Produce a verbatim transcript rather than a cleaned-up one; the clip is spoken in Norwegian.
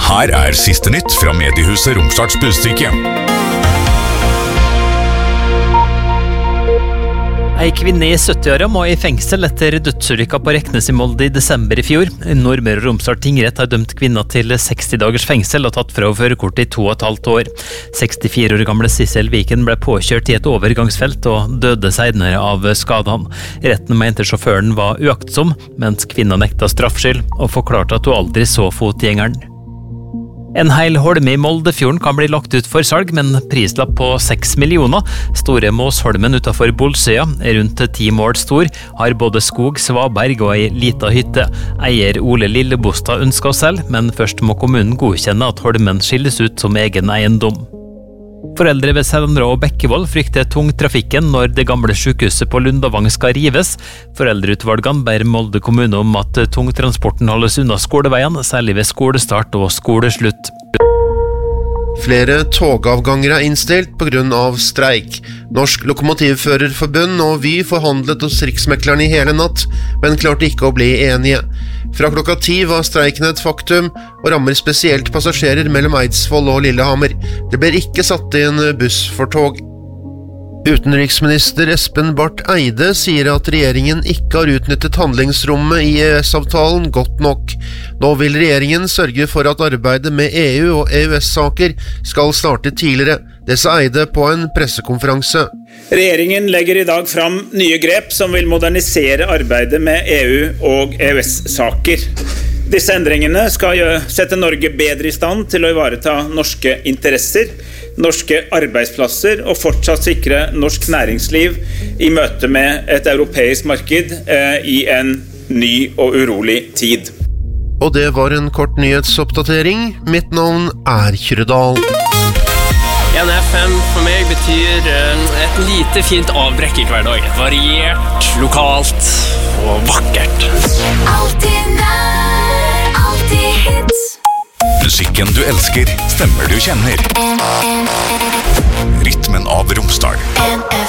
Her er siste nytt fra mediehuset Romsdals Budstikke. Ei kvinne i sytti-åra må i fengsel etter dødsulykka på Reknes i Molde i desember i fjor. Nordmøre og Romsdal tingrett har dømt kvinna til seksti dagers fengsel og tatt fra førerkortet i to og et halvt år. sekstifire år gamle Sissel Viken ble påkjørt i et overgangsfelt og døde senere av skadene. Retten mente sjåføren var uaktsom, mens kvinna nekta straffskyld og forklarte at hun aldri så fotgjengeren. En hel holme i Moldefjorden kan bli lagt ut for salg, men prislapp på seks millioner. Store Måsholmen utenfor Bolsøya er rundt ti mål stor, har både skog, svaberg og ei lita hytte. Eier Ole Lillebostad ønsker å selge, men først må kommunen godkjenne at holmen skilles ut som egen eiendom. Foreldre ved Selndra og Bekkevoll frykter tungtrafikken når det gamle sykehuset på Lundavang skal rives. Foreldreutvalgene ber Molde kommune om at tungtransporten holdes unna skoleveien, særlig ved skolestart og skoleslutt. Flere togavganger er innstilt på grunn av streik. Norsk Lokomotivførerforbund og Vy forhandlet hos Riksmekleren i hele natt, men klarte ikke å bli enige. Fra klokka ti var streiken et faktum, og rammer spesielt passasjerer mellom Eidsvoll og Lillehammer. Det ble ikke satt inn buss for tog. Utenriksminister Espen Barth Eide sier at regjeringen ikke har utnyttet handlingsrommet i E U S-avtalen godt nok. Nå vil regjeringen sørge for at arbeidet med E U og E U S-saker skal starte tidligere. Det sa Eide på en pressekonferanse. Regjeringen legger i dag fram nye grep som vil modernisere arbeidet med E U og E U S-saker. Disse endringene skal sette Norge bedre i stand til å ivareta norske interesser, norske arbeidsplasser og fortsatt sikre norsk næringsliv i møte med et europeisk marked eh, i en ny og urolig tid. Og det var en kort nyhetsoppdatering. Mitt navn er Kyrredal. En F M for meg betyr et lite fint avbrekk i hverdag. Variert, lokalt og vakkert. Alltid nær, alltid hits. Musikken du elsker, stemmer du kjenner. Rytmen av Romsdal.